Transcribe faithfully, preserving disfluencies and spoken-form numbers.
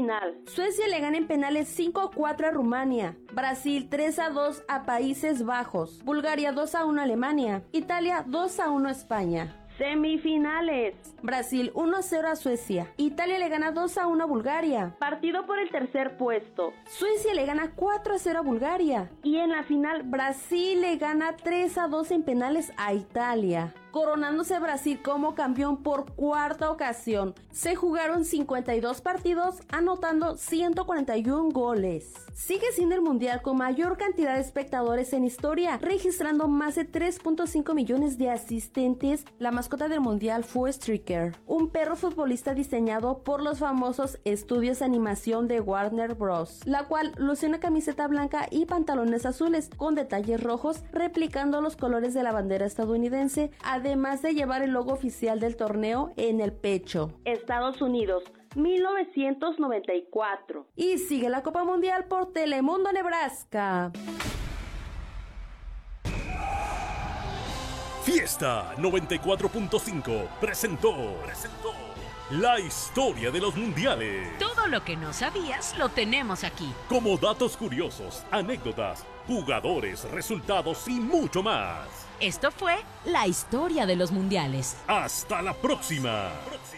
final. Suecia le gana en penales cinco a cuatro a Rumania. Brasil tres a dos a Países Bajos. Bulgaria dos a uno a Alemania. Italia dos a uno a España. Semifinales. Brasil uno a cero a Suecia. Italia le gana dos a uno a Bulgaria. Partido por el tercer puesto. Suecia le gana cuatro a cero a Bulgaria. Y en la final, Brasil le gana tres a dos en penales a Italia. Coronándose Brasil como campeón por cuarta ocasión. Se jugaron cincuenta y dos partidos, anotando ciento cuarenta y uno goles. Sigue siendo el mundial con mayor cantidad de espectadores en historia, registrando más de tres punto cinco millones de asistentes. La mascota del mundial fue Striker, un perro futbolista diseñado por los famosos estudios de animación de Warner Bros., la cual luce una camiseta blanca y pantalones azules con detalles rojos, replicando los colores de la bandera estadounidense, además de llevar el logo oficial del torneo en el pecho. Estados Unidos, mil novecientos noventa y cuatro. Y sigue la Copa Mundial por Telemundo Nebraska. Fiesta noventa y cuatro punto cinco presentó, presentó la historia de los mundiales. Todo lo que no sabías lo tenemos aquí. Como datos curiosos, anécdotas, jugadores, resultados y mucho más. Esto fue la historia de los mundiales. Hasta la próxima. próxima.